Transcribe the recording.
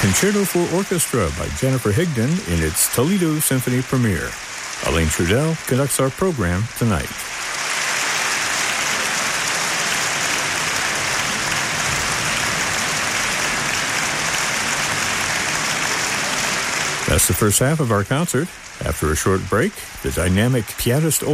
Concerto for Orchestra by Jennifer Higdon in its Toledo Symphony premiere. Elaine Trudell conducts our program tonight. That's the first half of our concert. After a short break, the dynamic pianist